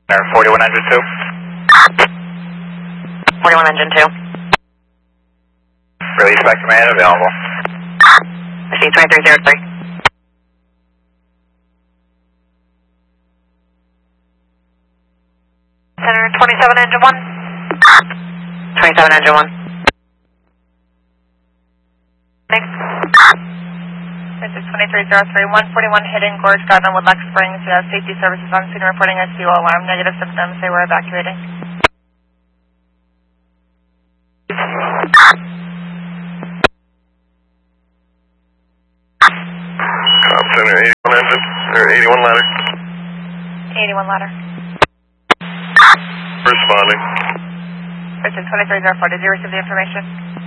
41 engine 2. 41 engine 2. Release back command available. I see 2303. Center 27 engine 1. 27 engine 1. Thanks. This is 2303, 141 Hidden Gorge, Garden, Woodlock Springs. You have safety services on scene reporting a fuel alarm. Negative symptoms. They were evacuating. Center 81 engine, or 81 ladder. 81 ladder. Responding. This is 2304. Did you receive the information?